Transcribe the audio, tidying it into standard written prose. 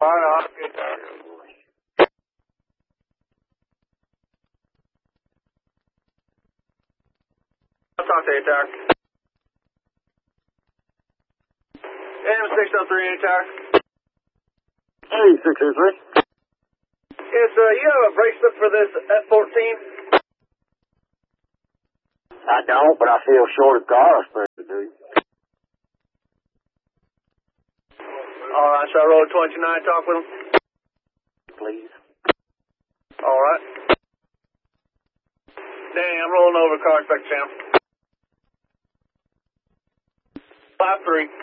Alright, I'll get that. I'll talk to you, Tower. AM603, any Tower? Hey, 603. Yes, you have a bracelet for this F-14? I don't, but I feel short of car space to do. Alright, so I roll 29, talk with him? Please. Alright. Danny, I'm rolling over car inspector Sam. 5-3.